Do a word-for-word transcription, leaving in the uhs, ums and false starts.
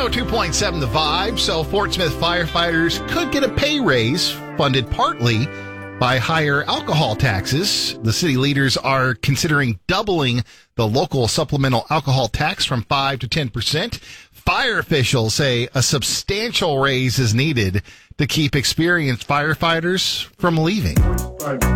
oh two point seven The Vibe. So Fort Smith firefighters could get a pay raise funded partly by higher alcohol taxes. The city leaders are considering doubling the local supplemental alcohol tax from five to ten percent. Fire officials say a substantial raise is needed to keep experienced firefighters from leaving.